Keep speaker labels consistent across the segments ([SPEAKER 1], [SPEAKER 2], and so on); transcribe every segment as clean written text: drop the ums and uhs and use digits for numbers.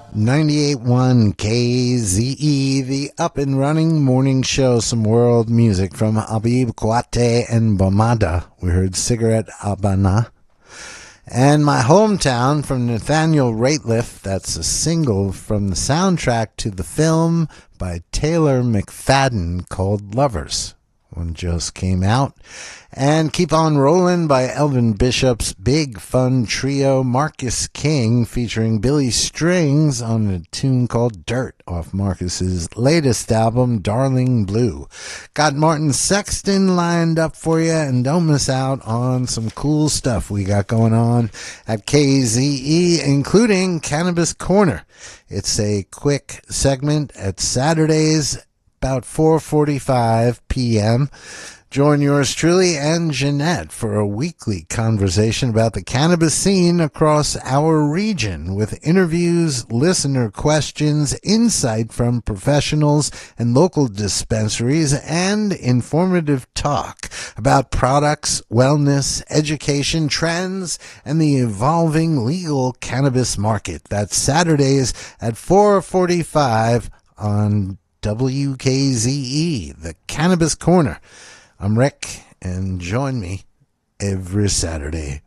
[SPEAKER 1] 98.1 KZE, the up and running morning show. Some world music from Habib Kouate and Bomada. We heard Cigarette Habana. And My Hometown from Nathaniel Rateliff. That's a single from the soundtrack to the film by Taylor McFadden called Lovers. One just came out. And Keep On Rollin' by Elvin Bishop's Big Fun Trio. Marcus King featuring Billy Strings on a tune called Dirt off Marcus's latest album, Darling Blue. Got Martin Sexton lined up for you, and don't miss out on some cool stuff we got going on at KZE, including Cannabis Corner. It's a quick segment at Saturdays about 4:45 p.m. Join yours truly and Jeanette for a weekly conversation about the cannabis scene across our region with interviews, listener questions, insight from professionals and local dispensaries, and informative talk about products, wellness, education, trends, and the evolving legal cannabis market. That's Saturdays at 4:45 on WKZE, the Cannabis Corner. I'm Rick, and join me every Saturday,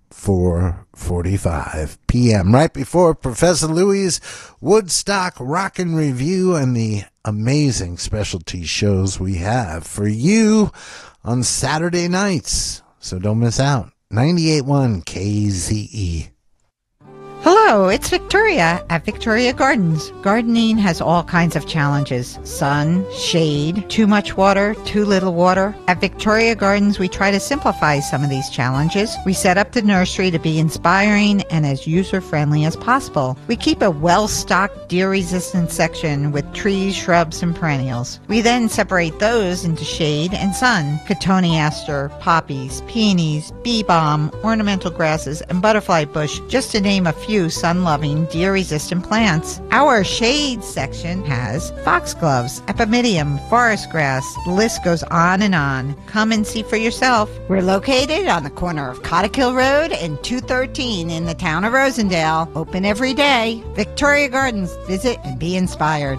[SPEAKER 1] 4:45 p.m., right before Professor Louie's Woodstock Rockin' Review and the amazing specialty shows we have for you on Saturday nights. So don't miss out. 98.1 KZE.
[SPEAKER 2] Hello, it's Victoria at Victoria Gardens. Gardening has all kinds of challenges. Sun, shade, too much water, too little water. At Victoria Gardens, we try to simplify some of these challenges. We set up the nursery to be inspiring and as user-friendly as possible. We keep a well-stocked deer-resistant section with trees, shrubs, and perennials. We then separate those into shade and sun. Cotoneaster, poppies, peonies, bee balm, ornamental grasses, and butterfly bush, just to name a few sun-loving, deer-resistant plants. Our shade section has foxgloves, epimedium, forest grass. The list goes on and on. Come and see for yourself. We're located on the corner of Cottikill Road and 213 in the town of Rosendale. Open every day. Victoria Gardens. Visit and be inspired.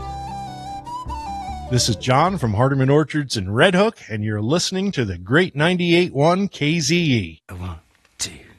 [SPEAKER 3] This is John from Hardeman Orchards in Red Hook, and you're listening to the Great 98.1 KZE.
[SPEAKER 4] 1, 2.